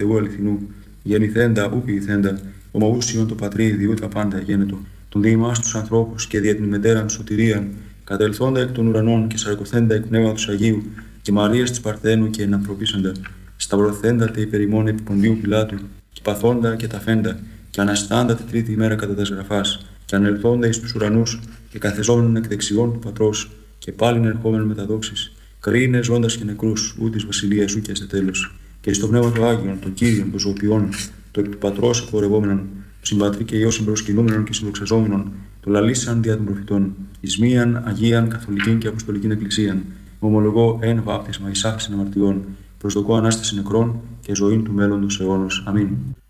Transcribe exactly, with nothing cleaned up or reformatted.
Θεού αληθινού, γεννηθέντα ου ποιηθέντα, ομοούσιον το πατρί διού τα πάντα γένετο, τον διημάς τους ανθρώπους και δια την μετέραν σωτηρίαν, κατελθόντα εκ των ουρανών και σαρκωθέντα εκ πνεύματος Αγίου, και Μαρίας της Παρθένου και ενανθρωπίσαντα, σταυρωθέντα τε υπερημών επί Ποντίου Πιλάτου, και παθόντα και ταφέντα, και αναστάντα τη τρίτη ημέρα κατά τας γραφάς, και ανελθόντα εις τους ουρανούς, και καθεζόμενον εκ δεξιών του πατρός, και πάλιν ερχόμενον με τα δόξης, κρίνε ζώντας και νεκρούς, ού της βασιλείας σου και σε τέλος. Και στο πνεύμα του Άγιον, το Κύριον, το ζωοποιών, το εκ του πατρός εκπορευόμενον, το συμπατρί και ιό συμπροσκυνούμενον και συνδοξαζόμενον, το λαλήσαν δια των προφητών, εις μίαν Αγίαν Καθολικήν και Αποστολικήν Εκκλησίαν, ομολογώ εν βάπτισμα εις άφεσιν αμαρτιών, προσδοκώ ανάσταση νεκρών και ζωήν του μέλλοντος αιώνος. Αμήν.